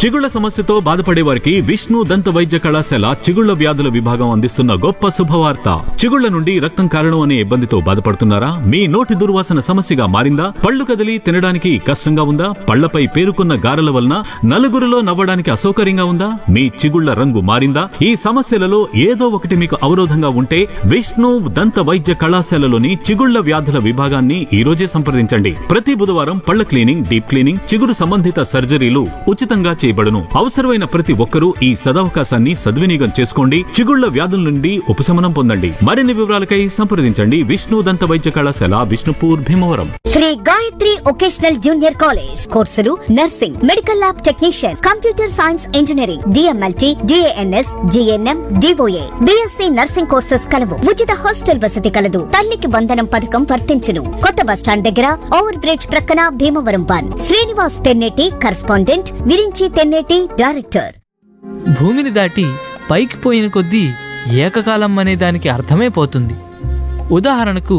చిగుళ్ల సమస్యతో బాధపడే వారికి విష్ణు దంత వైద్య కళాశాల చిగుళ్ల వ్యాధుల విభాగం అందిస్తున్న గొప్ప శుభవార్త. చిగుళ్ల నుండి రక్తం కారణం అనే ఇబ్బందితో బాధపడుతున్నారా? మీ నోటి దుర్వాసన సమస్యగా మారిందా? పళ్ళు కదిలి తినడానికి కష్టంగా ఉందా? పళ్లపై పేరుకున్న గారెల వలన నలుగురిలో నవ్వడానికి అసౌకర్యంగా ఉందా? మీ చిగుళ్ల రంగు మారిందా? ఈ సమస్యలలో ఏదో ఒకటి మీకు అవరోధంగా ఉంటే విష్ణు దంత వైద్య కళాశాలలోని చిగుళ్ల వ్యాధుల విభాగాన్ని ఈ రోజే సంప్రదించండి. ప్రతి బుధవారం పళ్ల క్లీనింగ్, డీప్ క్లీనింగ్, చిగురు సంబంధిత సర్జరీలు ఉచితంగా చేయబడును. అవసరమైన ప్రతి ఒక్కరూ ఈ సదవకాశాన్ని సద్వినియోగం చేసుకోండి. చిగుళ్ల వ్యాధుల నుండి ఉపశమనం పొందండి. మరిన్ని వివరాలకై సంప్రదించండి విష్ణు దంత వైద్య కళాశాల, Vishnupur, Bhimavaram. Shri Gayatri vocational junior college కోర్సులు nursing, medical lab technician, computer science engineering, DMLT, DNS, GNM, DOA, BSc nursing courses కలవు. ఉచిత హాస్టల్ వసతి కలదు. తల్లికి వందనం పథకం వర్తించును. కొత్త బస్టాండ్ దగ్గర ఓవర్ బ్రిడ్జ్ ప్రక్కన భీమవరం 1. Srinivas Tenneti correspondent, Virinchi Tenneti director. భూమిని దాటి పైకి పోయిన కొద్దీ ఏకకాలం అనే దానికి అర్థమే పోతుంది. ఉదాహరణకు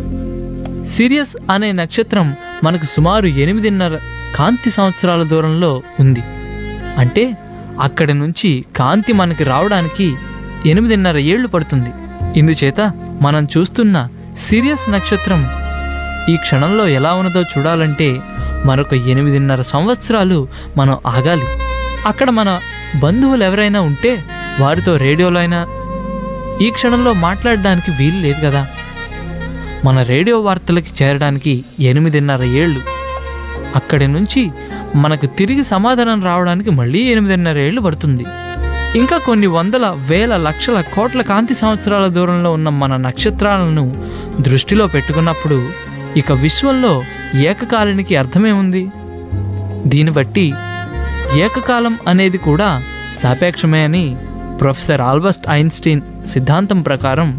సిరియస్ అనే నక్షత్రం మనకు సుమారు 8.5 కాంతి సంవత్సరాల దూరంలో ఉంది. అంటే అక్కడి నుంచి కాంతి మనకి రావడానికి 8.5 ఏళ్లు పడుతుంది. ఇందుచేత మనం చూస్తున్న సిరియస్ నక్షత్రం ఈ క్షణంలో ఎలా ఉన్నదో చూడాలంటే మరొక 8.5 సంవత్సరాలు మనం ఆగాలి. అక్కడ మన బంధువులు ఎవరైనా ఉంటే వారితో రేడియోలో అయినా ఈ క్షణంలో మాట్లాడడానికి వీలు లేదు కదా. మన రేడియో వార్తలకి చేరడానికి 8.5 ఏళ్ళు. అక్కడి నుంచి మనకు తిరిగి సమాధానం రావడానికి మళ్ళీ 8.5 ఏళ్ళు పడుతుంది. ఇంకా కొన్ని వందల, వేల, లక్షల, కోట్ల కాంతి సంవత్సరాల దూరంలో ఉన్న మన నక్షత్రాలను దృష్టిలో పెట్టుకున్నప్పుడు ఇక విశ్వంలో ఏకకాలానికి అర్థమేముంది? దీన్ని బట్టి ఏకకాలం అనేది కూడా సాపేక్షమే అని ప్రొఫెసర్ ఆల్బర్ట్ ఐన్స్టీన్ సిద్ధాంతం ప్రకారం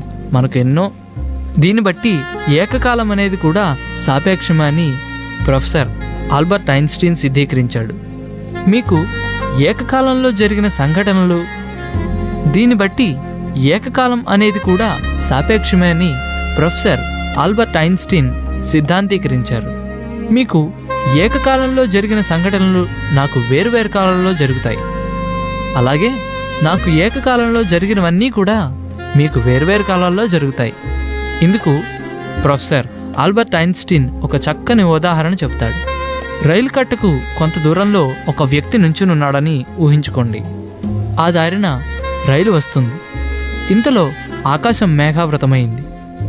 దీన్ని బట్టి ఏకకాలం అనేది కూడా సాపేక్షమే అని ప్రొఫెసర్ ఆల్బర్ట్ ఐన్స్టీన్ సిద్ధీకరించాడు. మీకు ఏకకాలంలో జరిగిన సంఘటనలు, దీన్ని బట్టి ఏకకాలం అనేది కూడా సాపేక్షమే అని ప్రొఫెసర్ ఆల్బర్ట్ ఐన్స్టీన్ సిద్ధాంతీకరించారు. మీకు ఏకకాలంలో జరిగిన సంఘటనలు నాకు వేరువేరు కాలంలో జరుగుతాయి. అలాగే నాకు ఏకకాలంలో జరిగినవన్నీ కూడా మీకు వేర్వేరు కాలాల్లో జరుగుతాయి. ఇందుకు ప్రొఫెసర్ ఆల్బర్ట్ ఐన్స్టీన్ ఒక చక్కని ఉదాహరణ చెప్తాడు. రైలు కట్టకు కొంత దూరంలో ఒక వ్యక్తి నుంచునున్నాడని ఊహించుకోండి. ఆ దారిన రైలు వస్తుంది. ఇంతలో ఆకాశం మేఘావృతమైంది.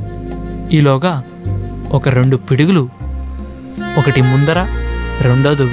ఈలోగా ఒక 2 పిడుగులు, ఒకటి ముందర, రెండోది